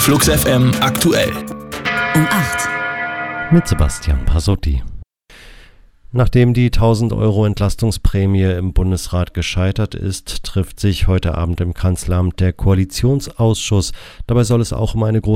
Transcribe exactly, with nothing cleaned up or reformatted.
Flux F M aktuell. Um acht. Mit Sebastian Pasotti. Nachdem die tausend Euro Entlastungsprämie im Bundesrat gescheitert ist, trifft sich heute Abend im Kanzleramt der Koalitionsausschuss. Dabei soll es auch um eine große